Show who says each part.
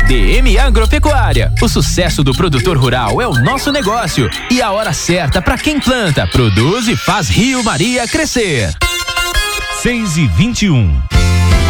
Speaker 1: DM Agropecuária. O sucesso do produtor rural é o nosso negócio e a hora certa para quem planta, produz e faz Rio Maria crescer.
Speaker 2: 6:21.